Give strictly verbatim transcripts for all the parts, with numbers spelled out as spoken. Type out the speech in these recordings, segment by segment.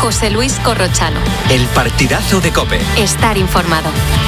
José Luis Corrochano. El partidazo de COPE. Estar informado.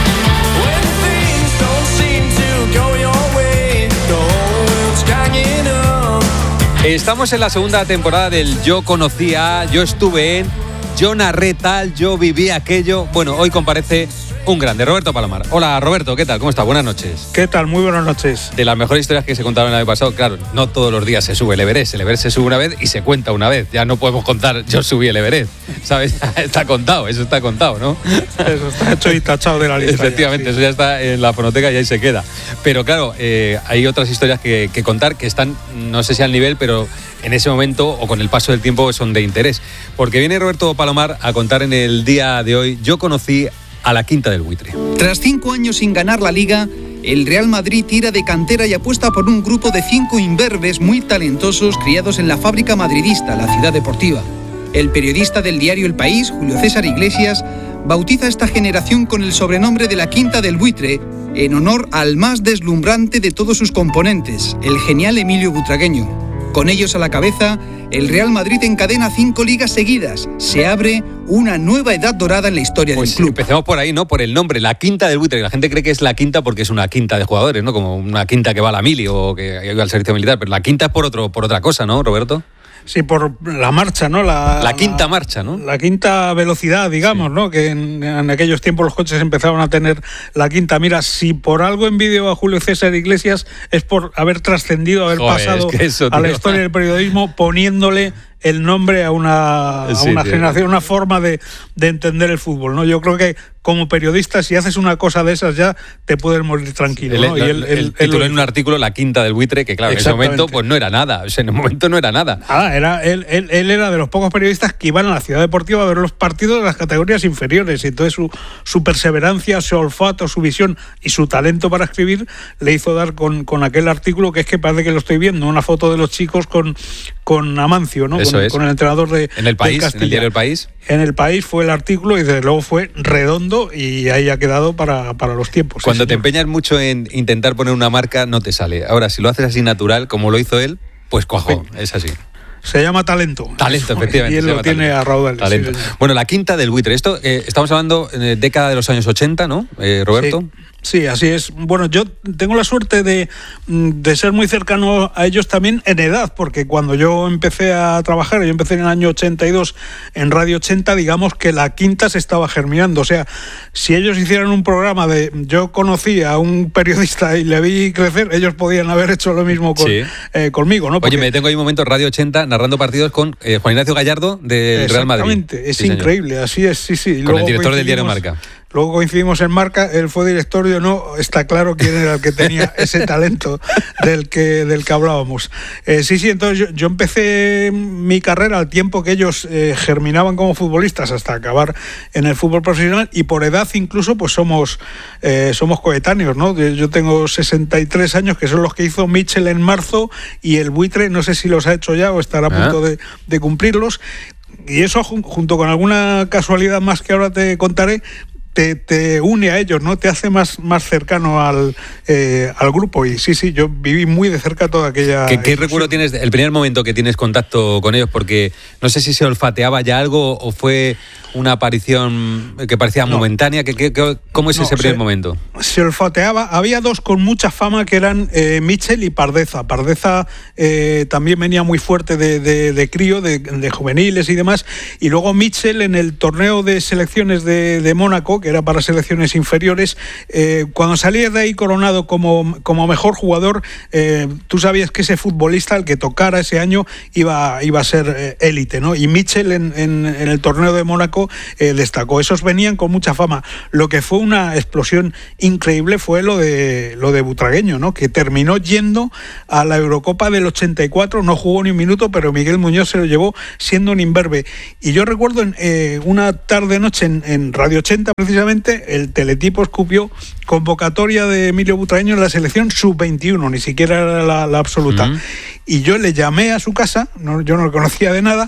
Estamos en la segunda temporada del Yo Conocía, Yo Estuve en, Yo Narré Tal, Yo Viví Aquello. Bueno, hoy comparece un grande, Roberto Palomar. Hola, Roberto, ¿qué tal? ¿Cómo estás? Buenas noches. ¿Qué tal? Muy buenas noches. De las mejores historias que se contaron el año pasado, claro, no todos los días se sube el Everest. El Everest se sube una vez y se cuenta una vez. Ya no podemos contar, yo subí el Everest, ¿sabes? Está contado, eso está contado, ¿no? Eso está hecho y tachado de la lista. Efectivamente, ya, sí. Eso ya está en la fonoteca y ahí se queda. Pero claro, eh, hay otras historias que, que contar que están, no sé si al nivel, pero en ese momento o con el paso del tiempo son de interés. Porque viene Roberto Palomar a contar en el día de hoy, Yo conocí a la Quinta del Buitre. Tras cinco años sin ganar la Liga, el Real Madrid tira de cantera y apuesta por un grupo de cinco imberbes muy talentosos criados en la fábrica madridista, la Ciudad Deportiva. El periodista del diario El País, Julio César Iglesias, bautiza esta generación con el sobrenombre de la Quinta del Buitre, en honor al más deslumbrante de todos sus componentes, el genial Emilio Butragueño. Con ellos a la cabeza, el Real Madrid encadena cinco ligas seguidas. Se abre una nueva edad dorada en la historia pues del club. Empecemos por ahí, ¿no? Por el nombre, la Quinta del Buitre. La gente cree que es la quinta porque es una quinta de jugadores, ¿no? Como una quinta que va a la mili o que iba al servicio militar. Pero la quinta es por otro, por otra cosa, ¿no, Roberto? Sí, por la marcha, ¿no? La, la quinta la, marcha, ¿no? La quinta velocidad, digamos, sí. ¿no? Que en, en aquellos tiempos los coches empezaron a tener la quinta. Mira, si por algo envidio a Julio César Iglesias es por haber trascendido, haber Joder, pasado es que eso, a la historia del periodismo poniéndole el nombre a una, a sí, una generación, una forma de, de entender el fútbol, ¿no? Yo creo que como periodista, si haces una cosa de esas ya te puedes morir tranquilo, ¿no? El, el, y el, el, el título el, en un artículo, La Quinta del Buitre, que claro, en ese momento pues no era nada, o sea, en el momento no era nada. Ah, era, él, él, él era de los pocos periodistas que iban a la Ciudad Deportiva a ver los partidos de las categorías inferiores, y entonces su, su perseverancia, su olfato, su visión y su talento para escribir le hizo dar con, con aquel artículo que es que parece que lo estoy viendo, una foto de los chicos con, con Amancio, ¿no? Eso Con, es. con el entrenador de En el País, Castilla. En el diario El País. En El País fue el artículo y desde luego fue redondo y ahí ha quedado para, para los tiempos. Cuando sí, te empeñas mucho en intentar poner una marca, no te sale. Ahora, si lo haces así natural, como lo hizo él, pues cuajó, sí. Es así. Se llama talento. Talento, efectivamente. Y él lo tiene talento. a raudales. Talento. Sí, bueno, la Quinta del Buitre. Esto, eh, estamos hablando de década de los años ochenta, ¿no, eh, Roberto? Sí. Sí, así es. Bueno, yo tengo la suerte de, de ser muy cercano a ellos también en edad, porque cuando yo empecé a trabajar, yo empecé en el año ochenta y dos en Radio ochenta, digamos que la quinta se estaba germinando. O sea, si ellos hicieran un programa de yo conocí a un periodista y le vi crecer, ellos podían haber hecho lo mismo con, sí. eh, conmigo, ¿no? Porque... Oye, me tengo ahí un momento, Radio ochenta, narrando partidos con eh, Juan Ignacio Gallardo del Real Madrid. Exactamente, es sí, increíble, señor. Así es, sí, sí. Con Luego el director del diario Marca. Luego coincidimos en Marca, él fue director, yo no, está claro quién era el que tenía ese talento del que, del que hablábamos. Eh, sí, sí, entonces yo, yo empecé mi carrera al tiempo que ellos eh, germinaban como futbolistas hasta acabar en el fútbol profesional, y por edad incluso pues somos, eh, somos coetáneos, ¿no? Yo tengo sesenta y tres años, que son los que hizo Mitchell en marzo, y el Buitre no sé si los ha hecho ya o estará a punto de, de cumplirlos. Y eso, junto con alguna casualidad más que ahora te contaré, Te, te une a ellos, ¿no? Te hace más, más cercano al, eh, al grupo. Y sí, sí, yo viví muy de cerca toda aquella... ¿Qué, qué recuerdo tienes del primer momento que tienes contacto con ellos? Porque no sé si se olfateaba ya algo o fue una aparición que parecía no. momentánea. ¿Qué, qué, qué, ¿Cómo es no, ese primer se, momento? Se olfateaba. Había dos con mucha fama que eran eh, Mitchell y Pardeza. Pardeza eh, también venía muy fuerte de, de, de crío, de, de juveniles y demás. Y luego Mitchell en el torneo de selecciones de, de Mónaco, que era para selecciones inferiores, eh, cuando salías de ahí coronado como, como mejor jugador, eh, tú sabías que ese futbolista, el que tocara ese año, iba, iba a ser élite, eh, ¿no? Y Mitchell en, en, en el torneo de Mónaco eh, destacó. Esos venían con mucha fama. Lo que fue una explosión increíble fue lo de lo de Butragueño, ¿no? Que terminó yendo a la Eurocopa del ochenta y cuatro, no jugó ni un minuto, pero Miguel Muñoz se lo llevó siendo un imberbe. Y yo recuerdo en, eh, una tarde-noche en, en Radio ochenta, precisamente, el teletipo escupió convocatoria de Emilio Butragueño en la selección sub veintiuno, ni siquiera era la, la absoluta. Uh-huh. Y yo le llamé a su casa, no, yo no lo conocía de nada.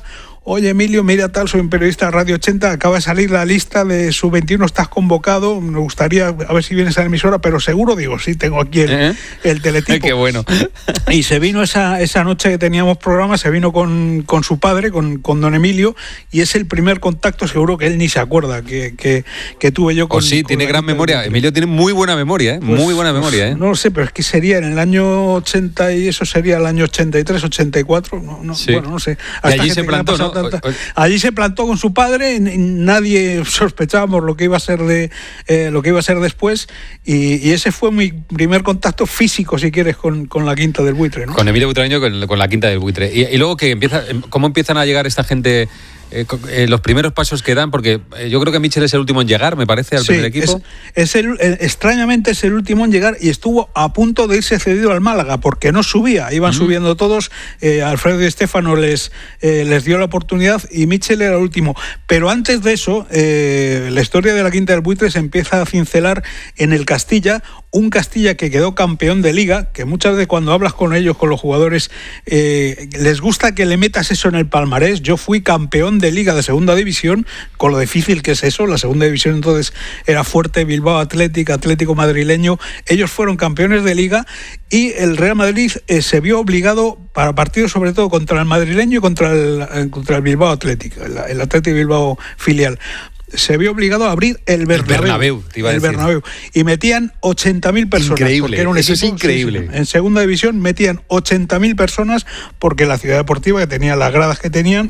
oye Emilio, mira tal, soy un periodista de Radio ochenta, acaba de salir la lista de sub veintiuno, estás convocado, me gustaría a ver si vienes a la emisora, pero seguro, digo, sí, tengo aquí el, ¿Eh? el teletipo. Qué bueno. Y se vino esa, esa noche que teníamos programa, se vino con, con su padre, con, con don Emilio, y es el primer contacto, seguro que él ni se acuerda, que, que, que tuve yo con... Oh, sí, con tiene gran memoria, Emilio tiene muy buena memoria, ¿eh? Pues, muy buena memoria, ¿eh? No lo sé, pero es que sería en el año ochenta y eso sería el año ochenta y tres, ochenta y cuatro, no, no, sí. Bueno, no sé. Hasta y allí se plantó, ¿no? Tanta... Allí se plantó con su padre, nadie sospechábamos lo que iba a ser de eh, lo que iba a ser después, y, y ese fue mi primer contacto físico, si quieres, con, con la Quinta del Buitre, ¿no? Con Emilio Butragueño, con, con la Quinta del Buitre. Y, y luego que empieza, ¿cómo empiezan a llegar esta gente? Eh, eh, los primeros pasos que dan, porque eh, yo creo que Mitchell es el último en llegar, me parece, al sí, primer equipo. Es, es el, eh, extrañamente es el último en llegar y estuvo a punto de irse cedido al Málaga porque no subía, iban mm. subiendo todos. eh, Alfredo Di Stéfano les, eh, les dio la oportunidad y Mitchell era el último. Pero antes de eso, eh, la historia de la Quinta del Buitre se empieza a cincelar en el Castilla, un Castilla que quedó campeón de Liga, que muchas veces cuando hablas con ellos, con los jugadores, eh, les gusta que le metas eso en el palmarés. Yo fui campeón de Liga de Segunda División, con lo difícil que es eso. La Segunda División entonces era fuerte, Bilbao Athletic, Atlético Madrileño. Ellos fueron campeones de Liga y el Real Madrid eh, se vio obligado para partidos sobre todo contra el madrileño y contra el, contra el Bilbao Athletic, el, el Athletic Bilbao filial. Se vio obligado a abrir el Bernabéu. El Bernabéu, te iba a el decir. Bernabéu. Y metían ochenta mil personas. Increíble, era un eso equipo, es increíble. Sí, sí. En Segunda División metían ochenta mil personas porque la ciudad deportiva, que tenía las gradas que tenían,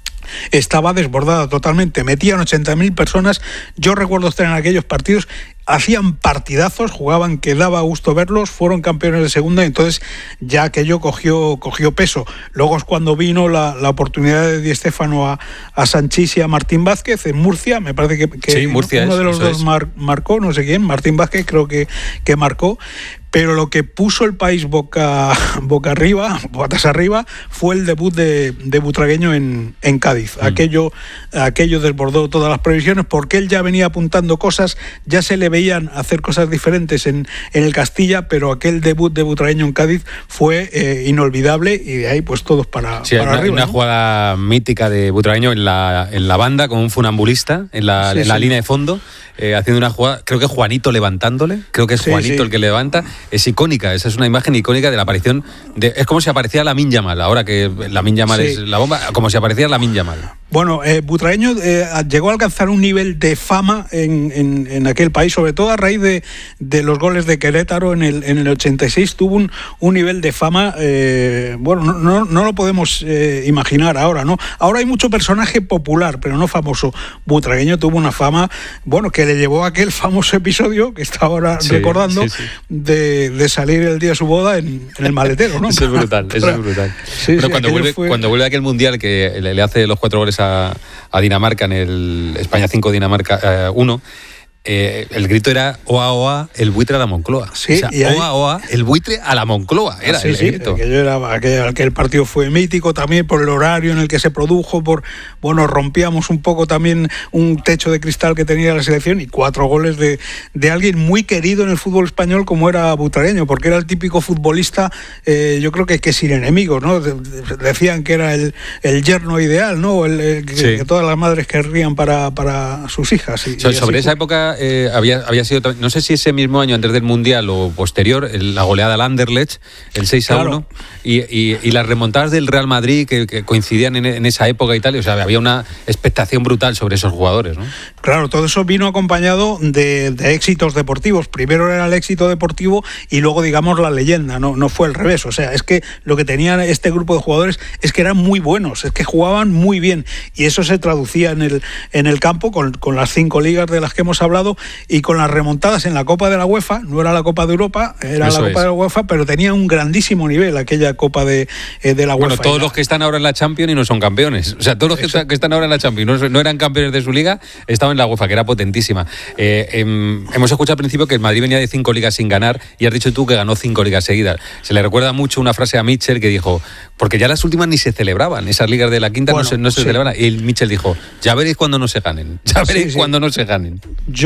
estaba desbordada totalmente, metían ochenta mil personas. Yo recuerdo estar en aquellos partidos, hacían partidazos, jugaban que daba gusto verlos, fueron campeones de segunda, y entonces ya aquello cogió, cogió peso. Luego es cuando vino la, la oportunidad de Di Stéfano a, a Sanchís y a Martín Vázquez en Murcia, me parece que, que sí, Murcia uno es, de los dos mar, marcó, no sé quién, Martín Vázquez creo que, que marcó. Pero lo que puso el país boca, boca arriba, patas arriba, fue el debut de, de Butragueño en, en Cádiz. Mm. Aquello, aquello desbordó todas las previsiones porque él ya venía apuntando cosas, ya se le veían hacer cosas diferentes en, en el Castilla, pero aquel debut de Butragueño en Cádiz fue eh, inolvidable y de ahí pues todos para, sí, para una, arriba. Una ¿no? jugada mítica de Butragueño en la, en la banda con un funambulista en la, sí, en la sí. línea de fondo. Eh, haciendo una jugada, creo que Juanito levantándole, creo que es sí, Juanito sí. el que levanta, es icónica, esa es una imagen icónica de la aparición, de, es como si aparecía Lamine Yamal, ahora que Lamine Yamal sí. es la bomba, como si apareciera Lamine Yamal. Bueno, eh, Butragueño eh, llegó a alcanzar un nivel de fama en, en, en aquel país, sobre todo a raíz de, de los goles de Querétaro en el, en el ochenta y seis, tuvo un, un nivel de fama, eh, bueno, no, no, no lo podemos eh, imaginar ahora, ¿no? Ahora hay mucho personaje popular, pero no famoso. Butragueño tuvo una fama, bueno, que le llevó a aquel famoso episodio que está ahora sí, recordando sí, sí. De, de salir el día de su boda en, en el maletero, ¿no? Eso es brutal, eso es brutal. Sí, bueno, sí, cuando, vuelve, fue... cuando vuelve aquel mundial que le, le hace los cuatro goles a, a Dinamarca en el España cinco, Dinamarca uno, eh, Eh, el grito era oa oa el buitre a la Moncloa. Sí, o sea, y ahí... oa oa el buitre a la Moncloa era ah, sí, el sí, grito. Aquello era, aquel, aquel partido fue mítico también por el horario en el que se produjo, por bueno, rompíamos un poco también un techo de cristal que tenía la selección y cuatro goles de, de alguien muy querido en el fútbol español como era Butragueño, porque era el típico futbolista, eh, yo creo que, que sin enemigos, ¿no? De, de, decían que era el, el yerno ideal, ¿no? El, el que, sí. que todas las madres querrían para, para sus hijas. Y, so, y sobre esa fue. época Eh, había, había sido, no sé si ese mismo año antes del Mundial o posterior, el, la goleada al Anderlecht, el seis a uno, claro. y, y, y las remontadas del Real Madrid que, que coincidían en, en esa época y tal, o sea, había una expectación brutal sobre esos jugadores, ¿no? Claro, todo eso vino acompañado de, de éxitos deportivos. Primero era el éxito deportivo y luego, digamos, la leyenda, no, no fue al revés. O sea, es que lo que tenía este grupo de jugadores es que eran muy buenos, es que jugaban muy bien y eso se traducía en el, en el campo con, con las cinco ligas de las que hemos hablado y con las remontadas en la Copa de la UEFA. No era la Copa de Europa, era Eso la Copa es. de la UEFA, pero tenía un grandísimo nivel aquella Copa de, eh, de la bueno, UEFA. Bueno, todos los que están ahora en la Champions y no son campeones, o sea, todos los que, que están ahora en la Champions no, no eran campeones de su liga, estaban en la UEFA, que era potentísima. Eh, eh, hemos escuchado al principio que el Madrid venía de cinco ligas sin ganar y has dicho tú que ganó cinco ligas seguidas. Se le recuerda mucho una frase a Mitchell que dijo, porque ya las últimas ni se celebraban, esas ligas de la quinta bueno, no se, no se sí. celebraban, y el Mitchell dijo, ya veréis cuando no se ganen, ya veréis sí, sí. cuando no se ganen. Yo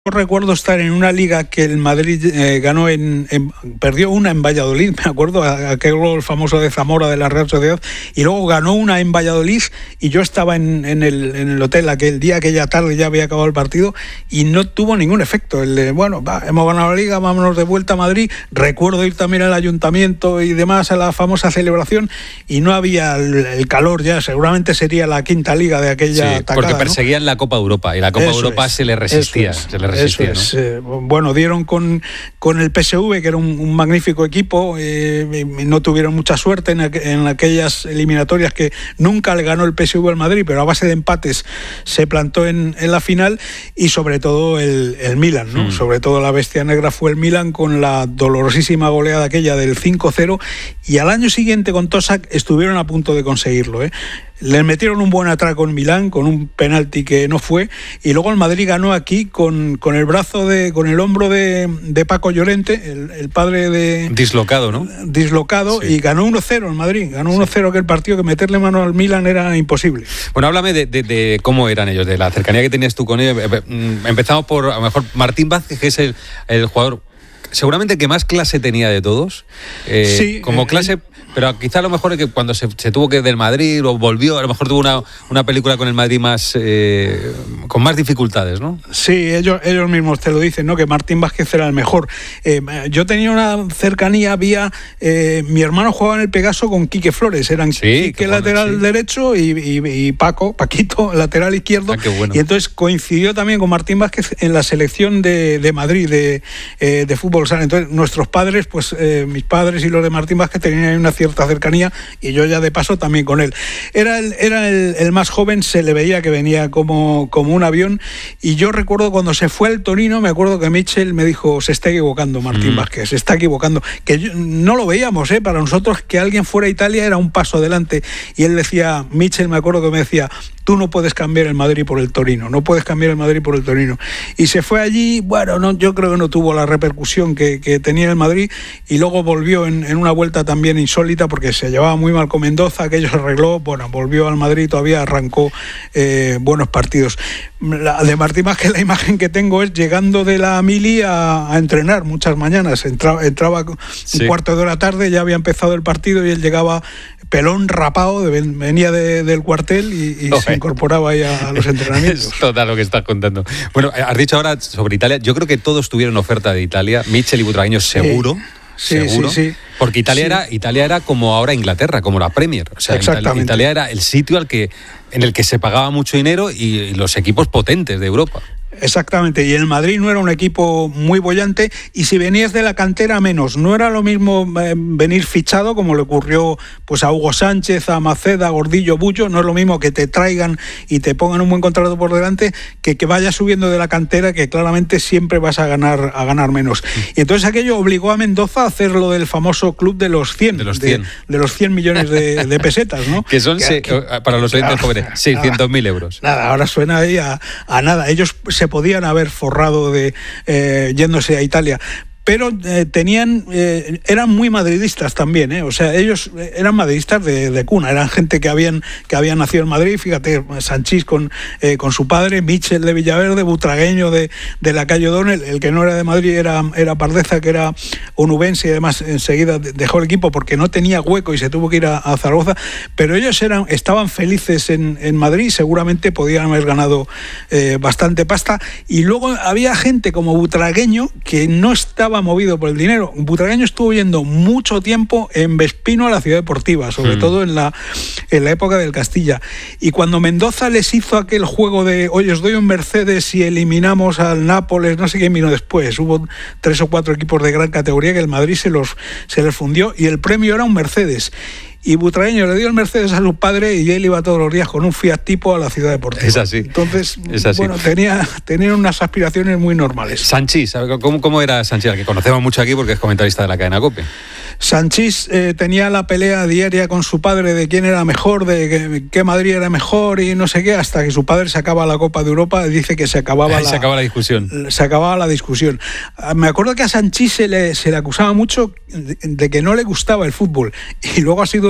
recuerdo estar en una liga que el Madrid eh, ganó en, en perdió una en Valladolid, me acuerdo, aquel gol famoso de Zamora de la Real Sociedad, y luego ganó una en Valladolid y yo estaba en, en, el, en el hotel aquel día, aquella tarde ya había acabado el partido y no tuvo ningún efecto. El de, bueno, va, hemos ganado la liga, vámonos de vuelta a Madrid. Recuerdo ir también al ayuntamiento y demás a la famosa celebración y no había el, el calor ya, seguramente sería la quinta liga de aquella sí, tacada, porque perseguían, ¿no?, la Copa Europa y la Copa eso Europa es, se le resistía. Eso es, se le resistía, eso ¿no? es. Eh, bueno, dieron con, con el P S V, que era un, un magnífico equipo, eh, no tuvieron mucha suerte en, aqu en aquellas eliminatorias que nunca le ganó el P S V al Madrid, pero a base de empates se plantó en, en la final, y sobre todo el, el Milan, ¿no? Mm. Sobre todo la bestia negra fue el Milan con la dolorosísima goleada aquella del cinco cero, y al año siguiente con Tosak estuvieron a punto de conseguirlo, ¿eh? Les metieron un buen atraco en Milán con un penalti que no fue, y luego el Madrid ganó aquí con, con el brazo de, con el hombro de, de Paco Llorente, el, el padre de... Dislocado, ¿no? Dislocado, sí. Y ganó uno cero el Madrid, ganó uno cero, sí. Que el partido, que meterle mano al Milán era imposible. Bueno, háblame de, de, de cómo eran ellos, de la cercanía que tenías tú con ellos. Empezamos por, a lo mejor, Martín Vázquez, que es el, el jugador seguramente el que más clase tenía de todos. Eh, sí. Como clase... Pero quizá a lo mejor es que cuando se, se tuvo que ir del Madrid o volvió, a lo mejor tuvo una, una película con el Madrid más eh, con más dificultades, ¿no? Sí, ellos, ellos mismos te lo dicen, ¿no? Que Martín Vázquez era el mejor. Eh, yo tenía una cercanía, había... Eh, mi hermano jugaba en el Pegaso con Quique Flores, eran sí, Quique bueno, lateral sí. derecho y, y, y Paco, Paquito, lateral izquierdo. Ah, qué bueno. Y entonces coincidió también con Martín Vázquez en la selección de, de Madrid de, eh, de fútbol sala. Entonces nuestros padres, pues eh, mis padres y los de Martín Vázquez tenían una cierta cercanía, y yo ya de paso también con él. Era el, era el, el más joven, se le veía que venía como, como un avión, y yo recuerdo cuando se fue al Torino, me acuerdo que Mitchell me dijo, se está equivocando Martín mm. Vázquez, se está equivocando, que yo, no lo veíamos, ¿eh? Para nosotros que alguien fuera a Italia era un paso adelante, y él decía, Mitchell me acuerdo que me decía, tú no puedes cambiar el Madrid por el Torino, no puedes cambiar el Madrid por el Torino, y se fue allí, bueno, no, yo creo que no tuvo la repercusión que, que tenía el Madrid, y luego volvió en, en una vuelta también insólita, porque se llevaba muy mal con Mendoza, aquello se arregló, bueno, volvió al Madrid, todavía arrancó eh, buenos partidos. La de Martín Vázquez, la imagen que tengo es llegando de la mili a, a entrenar muchas mañanas, entraba, entraba sí. un cuarto de hora tarde, ya había empezado el partido y él llegaba pelón, rapado, de, venía de, del cuartel y, y no, se incorporaba ahí a, a los entrenamientos. Es total lo que estás contando. Bueno, has dicho ahora sobre Italia, yo creo que todos tuvieron oferta de Italia, Mitchell y Butragueño seguro. Sí. Sí, seguro, sí, sí. Porque Italia, sí. era, Italia era como ahora Inglaterra, como la Premier. O sea, Italia, Italia era el sitio al que, en el que se pagaba mucho dinero y, y los equipos potentes de Europa. Exactamente, y el Madrid no era un equipo muy bollante, y si venías de la cantera menos, no era lo mismo eh, venir fichado como le ocurrió pues a Hugo Sánchez, a Maceda, a Gordillo, Bullo, no es lo mismo que te traigan y te pongan un buen contrato por delante que que vayas subiendo de la cantera, que claramente siempre vas a ganar a ganar menos. Y entonces aquello obligó a Mendoza a hacer lo del famoso club de los cien, de los cien, de, de los cien millones de, de pesetas, ¿no? Que son, que, se, que, para los oyentes jóvenes, seiscientos mil euros. Nada, ahora suena ahí a, a nada. Ellos se podían haber forrado de eh, yéndose a Italia, pero eh, tenían eh, eran muy madridistas también, ¿eh? O sea, ellos eran madridistas de, de cuna, eran gente que habían que habían nacido en Madrid, fíjate, Sanchís con, eh, con su padre, Mitchell de Villaverde, Butragueño de, de la calle O'Donnell, el que no era de Madrid era, era Pardeza, que era onubense, y además enseguida dejó el equipo porque no tenía hueco y se tuvo que ir a, a Zaragoza, pero ellos eran estaban felices en, en Madrid, seguramente podían haber ganado eh, bastante pasta, y luego había gente como Butragueño que no estaba movido por el dinero. Butragueño estuvo yendo mucho tiempo en Vespino a la Ciudad Deportiva, sobre mm. todo en la, en la época del Castilla. Y cuando Mendoza les hizo aquel juego de, oye, os doy un Mercedes y eliminamos al Nápoles, no sé quién vino después, hubo tres o cuatro equipos de gran categoría que el Madrid se los se les fundió, y el premio era un Mercedes. Y Butragueño le dio el Mercedes a su padre y él iba todos los días con un Fiat Tipo a la Ciudad Deportiva. Es así. Entonces, es así. bueno, tenía, tenía unas aspiraciones muy normales. Sanchís, ¿cómo, cómo era Sanchís? Al que conocemos mucho aquí porque es comentarista de la cadena COPE. Sanchís eh, tenía la pelea diaria con su padre de quién era mejor, de que, qué Madrid era mejor y no sé qué, hasta que su padre sacaba la Copa de Europa, dice que se acababa, Ay, la, se acababa la discusión. Se acababa la discusión. Me acuerdo que a Sanchís se le, se le acusaba mucho de, de que no le gustaba el fútbol, y luego ha sido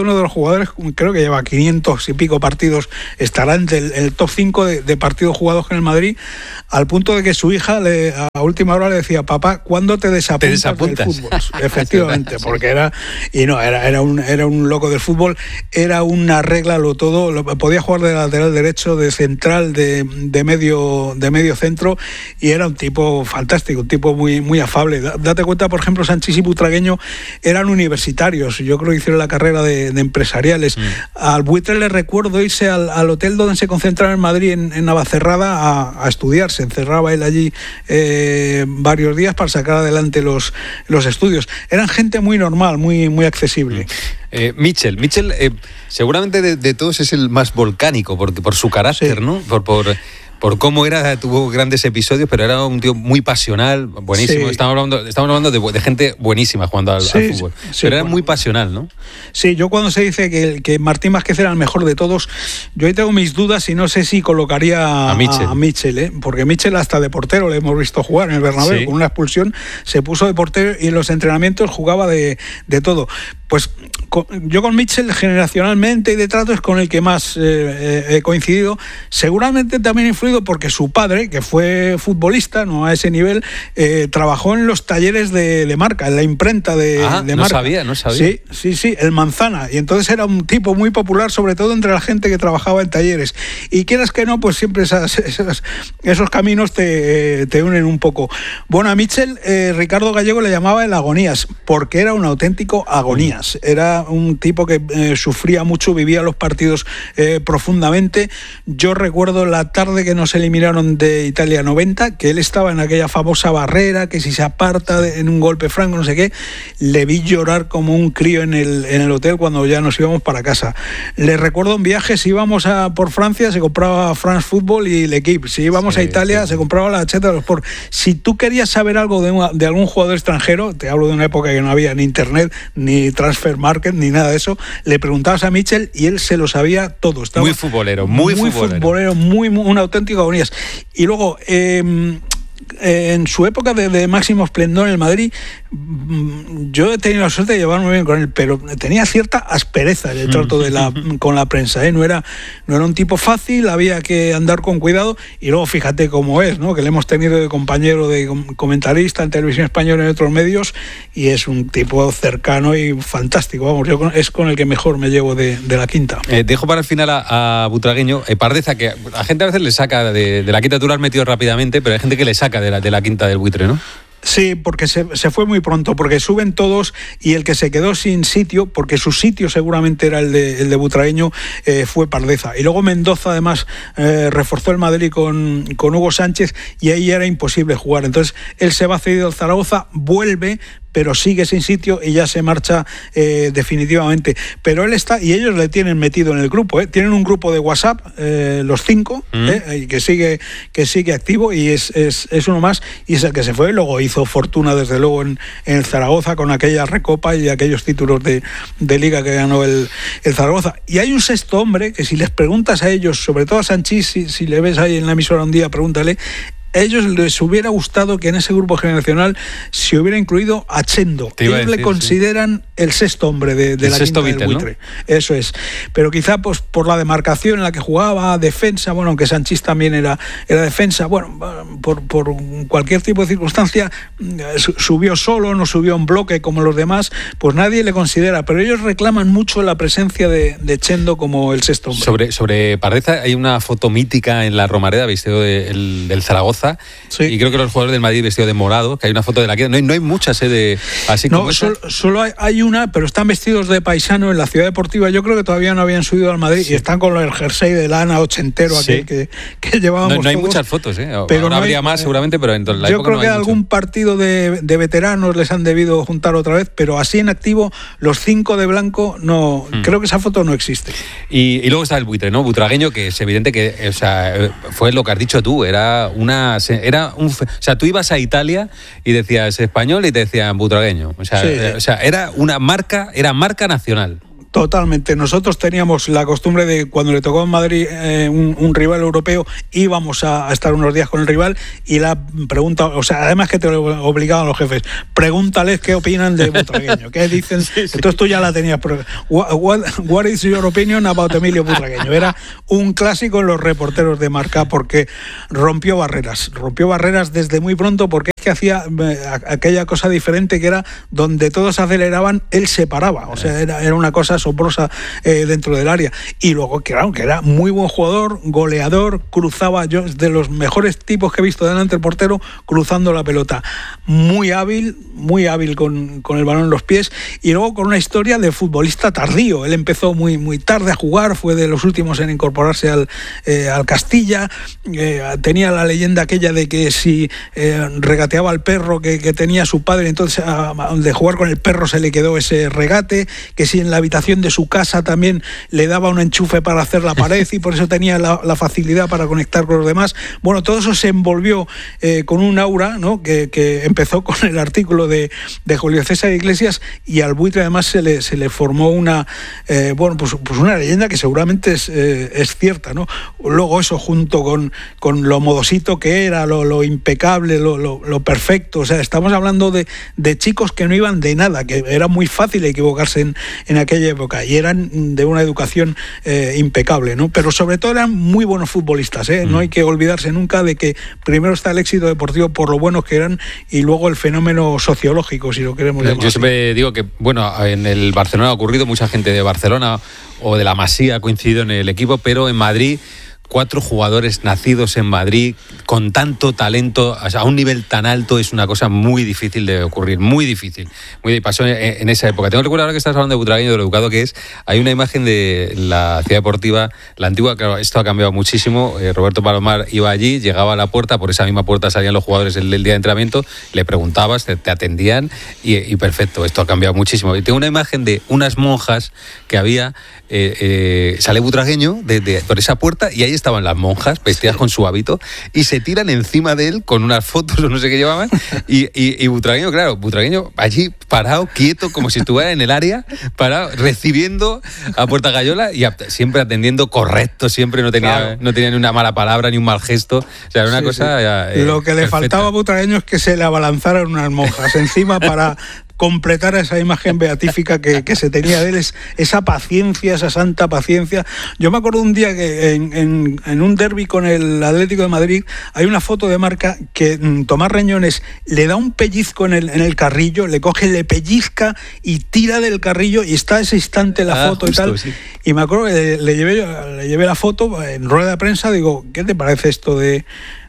uno de los jugadores, creo que lleva quinientos y pico partidos, estará en el, el top cinco de, de partidos jugados en el Madrid, al punto de que su hija le, a última hora le decía, papá, ¿cuándo te desapuntas, ¿Te desapuntas? del fútbol? Efectivamente, porque era, y no, era, era, un, era un loco del fútbol, era una regla lo todo, lo, podía jugar de lateral derecho, de central, de, de, medio, de medio centro, y era un tipo fantástico, un tipo muy, muy afable. Date cuenta, por ejemplo, Sanchís y Butragueño eran universitarios, yo creo que hicieron la carrera de, de empresariales. Mm. Al Buitre le recuerdo irse al, al hotel donde se concentraba en Madrid, en, en Navacerrada, a, a estudiar. Se encerraba él allí eh, varios días para sacar adelante los, los estudios. Eran gente muy normal, muy, muy accesible. Mm. Eh, Mitchell, Mitchell eh, seguramente de, de todos es el más volcánico, porque por su carácter, sí. ¿no? Por, por, por cómo era, tuvo grandes episodios, pero era un tío muy pasional, buenísimo. Sí. Estamos hablando, estamos hablando de, de gente buenísima jugando al, sí, al fútbol. Sí, pero era bueno. muy pasional, ¿no? Sí, yo cuando se dice que, que Martín Vázquez era el mejor de todos, yo ahí tengo mis dudas y no sé si colocaría a Mitchell, a, a Mitchell ¿eh? Porque Mitchell hasta de portero le hemos visto jugar en el Bernabéu, sí. con una expulsión se puso de portero y en los entrenamientos jugaba de, de todo. Pues con, yo con Mitchell generacionalmente y de trato es con el que más eh, he coincidido, seguramente también influido porque su padre, que fue futbolista, no a ese nivel, eh, trabajó en los talleres de, de Marca, en la imprenta de, ah, de no Marca. No sabía, no sabía. Sí, sí, sí, el Manzana, y entonces era un tipo muy popular, sobre todo entre la gente que trabajaba en talleres, y quieras que no, pues siempre esas, esas, esos caminos te, te unen un poco. Bueno, a Mitchell, eh, Ricardo Gallego le llamaba el agonías, porque era un auténtico agonías. Era un tipo que eh, sufría mucho, vivía los partidos eh, profundamente. Yo recuerdo la tarde que nos eliminaron de Italia noventa, que él estaba en aquella famosa barrera, que si se aparta de, en un golpe franco, no sé qué, le vi llorar como un crío en el, en el hotel cuando ya nos íbamos para casa. Le recuerdo un viaje, si íbamos a, por Francia, se compraba France Football y l'Equipe. Si íbamos sí, a Italia, sí. se compraba la Cheta de los Sport. Si tú querías saber algo de, una, de algún jugador extranjero, te hablo de una época que no había ni internet, ni transfer market, ni nada de eso, le preguntabas a Mitchell y él se lo sabía todo. Estaba muy futbolero, muy, muy futbolero. futbolero muy, muy, un auténtico agonías. Y luego, eh, en su época de, de máximo esplendor en el Madrid, yo he tenido la suerte de llevarme bien con él, pero tenía cierta aspereza en el trato de la, con la prensa, ¿eh? no era, no era un tipo fácil, había que andar con cuidado, y luego fíjate cómo es, ¿no? Que le hemos tenido de compañero, de comentarista en Televisión Española y en otros medios, y es un tipo cercano y fantástico, vamos, yo con, es con el que mejor me llevo de, de la quinta. Eh, dejo para el final a, a Butragueño, eh, Pardeza, que la gente a veces le saca de, de la quinta, tú lo has metido rápidamente, pero hay gente que le saca de la, de la quinta del Buitre, ¿no? Sí, porque se, se fue muy pronto, porque suben todos y el que se quedó sin sitio, porque su sitio seguramente era el de, el de Butragueño, eh, fue Pardeza. Y luego Mendoza además eh, reforzó el Madrid con, con Hugo Sánchez y ahí era imposible jugar. Entonces él se va cedido al Zaragoza, vuelve, pero sigue sin sitio y ya se marcha eh, definitivamente. Pero él está, y ellos le tienen metido en el grupo, ¿eh? Tienen un grupo de WhatsApp, eh, los cinco, mm. ¿eh? que sigue que sigue activo y es, es, es uno más, y es el que se fue. Luego hizo fortuna, desde luego, en, en el Zaragoza con aquella recopa y aquellos títulos de, de liga que ganó el, el Zaragoza. Y hay un sexto hombre que si les preguntas a ellos, sobre todo a Sanchís, si, si le ves ahí en la emisora un día, pregúntale. A ellos les hubiera gustado que en ese grupo generacional se hubiera incluido a Chendo. Ellos decir, le consideran sí. el sexto hombre de, de la quinta del Buitre. ¿No? Eso es. Pero quizá pues por la demarcación en la que jugaba, defensa, bueno, aunque Sanchís también era, era defensa, bueno, por, por cualquier tipo de circunstancia, subió solo, no subió en bloque como los demás, pues nadie le considera. Pero ellos reclaman mucho la presencia de, de Chendo como el sexto hombre. Sobre, sobre Pardeza hay una foto mítica en la Romareda, vestido de, el, del Zaragoza. Sí. Y creo que los jugadores del Madrid vestidos de morado, que hay una foto de la que no hay, no hay muchas eh, de así no, como solo, solo hay, hay una, pero están vestidos de paisano en la Ciudad Deportiva. Yo creo que todavía no habían subido al Madrid sí. y están con el jersey de lana ochentero sí. aquel que, que llevábamos. No, no hay todos, muchas fotos, ¿eh? Pero ahora no habría hay, más seguramente, pero en la yo época creo no que hay algún mucho. partido de, de veteranos les han debido juntar otra vez, pero así en activo los cinco de blanco no, hmm. creo que esa foto no existe. Y, y luego está el Buitre, ¿no? Butragueño, que es evidente que, o sea, fue lo que has dicho tú, era una, era un, o sea, tú ibas a Italia y decías español y te decían butragueño. O sea, sí. o sea, era una marca, era marca nacional. Totalmente. Nosotros teníamos la costumbre de cuando le tocó en Madrid eh, un, un rival europeo, íbamos a, a estar unos días con el rival y la pregunta, o sea, además que te lo obligaban los jefes, pregúntales qué opinan de Butragueño, qué dicen. Sí, sí. Entonces tú ya la tenías. What, what, what is your opinion about Emilio Butragueño? Era un clásico en los reporteros de Marca porque rompió barreras, rompió barreras desde muy pronto porque es que hacía eh, aquella cosa diferente que era donde todos aceleraban, él se paraba, o sea, era, era una cosa asombrosa eh, dentro del área. Y luego, claro, que era muy buen jugador, goleador, cruzaba, yo de los mejores tipos que he visto delante del portero, cruzando la pelota. Muy hábil, muy hábil con, con el balón en los pies, y luego con una historia de futbolista tardío. Él empezó muy, muy tarde a jugar, fue de los últimos en incorporarse al, eh, al Castilla, eh, tenía la leyenda aquella de que si eh, regateaba al perro que, que tenía su padre, entonces a, a, de jugar con el perro se le quedó ese regate, que si en la habitación de su casa también le daba un enchufe para hacer la pared y por eso tenía la, la facilidad para conectar con los demás. Bueno, todo eso se envolvió eh, con un aura, ¿no? que, que empezó con el artículo de, de Julio César Iglesias, y al Buitre además se le, se le formó una eh, bueno pues, pues una leyenda que seguramente es, eh, es cierta, ¿no? Luego eso junto con, con lo modosito que era, lo, lo impecable, lo, lo, lo perfecto, o sea, estamos hablando de, de chicos que no iban de nada, que era muy fácil equivocarse en, en aquella época, y eran de una educación eh, impecable, ¿no? Pero sobre todo eran muy buenos futbolistas, ¿eh? Mm. No hay que olvidarse nunca de que primero está el éxito deportivo por lo buenos que eran y luego el fenómeno sociológico, si lo queremos llamar. Yo siempre así. digo que, bueno, en el Barcelona ha ocurrido, mucha gente de Barcelona o de la Masía ha coincidido en el equipo, pero en Madrid cuatro jugadores nacidos en Madrid con tanto talento, o sea, a un nivel tan alto, es una cosa muy difícil de ocurrir, muy difícil. Muy pasó en, en esa época. Tengo que recordar, ahora que estás hablando de Butragueño, de lo educado que es, hay una imagen de la ciudad deportiva, la antigua, claro, esto ha cambiado muchísimo. Eh, Roberto Palomar iba allí, llegaba a la puerta, por esa misma puerta salían los jugadores el, el día de entrenamiento, le preguntabas, te, te atendían y, y perfecto, esto ha cambiado muchísimo. Y tengo una imagen de unas monjas que había, eh, eh, sale Butragueño de, de, por esa puerta y ahí estaban las monjas vestidas sí. con su hábito y se tiran encima de él con unas fotos o no sé qué llevaban y, y, y Butragueño, claro, Butragueño allí parado, quieto, como si estuviera en el área, parado, recibiendo a Puerta Gallola y a, siempre atendiendo correcto, siempre no tenía, claro. no tenía ni una mala palabra ni un mal gesto, o sea, era una sí, cosa sí. Ya, eh, lo que le perfecta. faltaba a Butragueño es que se le abalanzaran unas monjas encima para completar esa imagen beatífica que, que se tenía de él, es, esa paciencia, esa santa paciencia. Yo me acuerdo un día que en, en, en un derbi con el Atlético de Madrid hay una foto de Marca que mm, Tomás Reñones le da un pellizco en el, en el carrillo, le coge, le pellizca y tira del carrillo y está ese instante la ah, foto justo, y tal. Sí. Y me acuerdo que le, le, llevé, le llevé la foto en rueda de prensa, digo, ¿qué te parece esto de...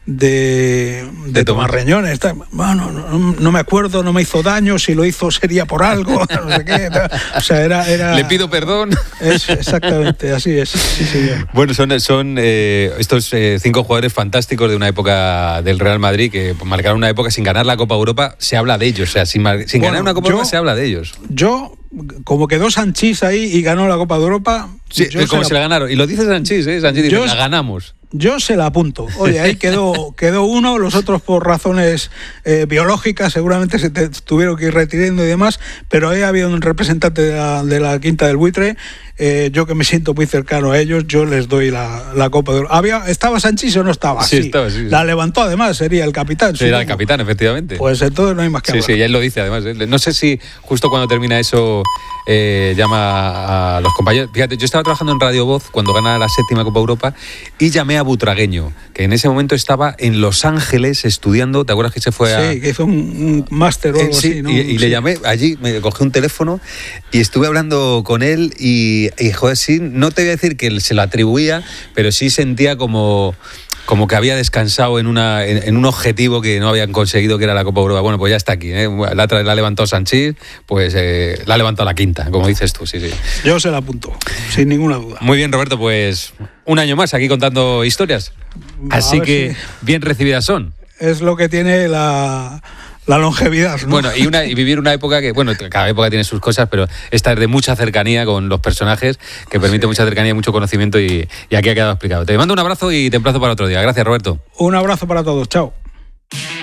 de, de, de Tomás Reñones? Bueno, no, no me acuerdo, no me hizo daño, si lo hizo sería por algo, no sé qué. O sea, era, era... Le pido perdón. Es, exactamente, así es. Sí, señor. Bueno, son, son eh, estos eh, cinco jugadores fantásticos de una época del Real Madrid que marcaron una época sin ganar la Copa Europa, se habla de ellos, o sea, sin, sin bueno, ganar una Copa yo, Europa se habla de ellos. Yo... como quedó Sanchís ahí y ganó la Copa de Europa... Sí, como se, se la... la ganaron. Y lo dice Sanchís, ¿eh? Sanchís dice, yo, la ganamos. Yo se la apunto. Oye, ahí quedó, quedó uno, los otros por razones eh, biológicas seguramente se te, tuvieron que ir retirando y demás, pero ahí había un representante de la, de la Quinta del Buitre. Eh, yo que me siento muy cercano a ellos, yo les doy la, la Copa de Oro. Había, ¿estaba Sanchís o no estaba? Sí, sí. Estaba, sí, sí. La levantó además, sería el capitán. Sí, era el capitán, efectivamente. Pues entonces no hay más que sí, hablar. Sí, sí, él lo dice además. No sé si justo cuando termina eso eh, llama a los compañeros. Fíjate, yo estaba trabajando en Radio Voz cuando gana la séptima Copa Europa y llamé a Butragueño, que en ese momento estaba en Los Ángeles estudiando. ¿Te acuerdas que se fue a...? Sí, que hizo un, un máster o algo sí, así, ¿no? Y, y sí. le llamé allí, me cogí un teléfono y estuve hablando con él y, y joder, sí, no te voy a decir que se lo atribuía, pero sí sentía como... como que había descansado en una en, en un objetivo que no habían conseguido, que era la Copa Europa. Bueno, pues ya está aquí, ¿eh? La, la ha levantado Sanchís, pues eh, la ha levantado la quinta, como dices tú, sí, sí. Yo se la apunto, sin ninguna duda. Muy bien, Roberto, pues un año más aquí contando historias. Así que si... bien recibidas son. Es lo que tiene la... la longevidad, ¿no? Bueno, y, una, y vivir una época que, bueno, cada época tiene sus cosas, pero esta es de mucha cercanía con los personajes, que permite sí. mucha cercanía, mucho conocimiento y, y aquí ha quedado explicado. Te mando un abrazo y te emplazo para otro día. Gracias, Roberto. Un abrazo para todos. Chao.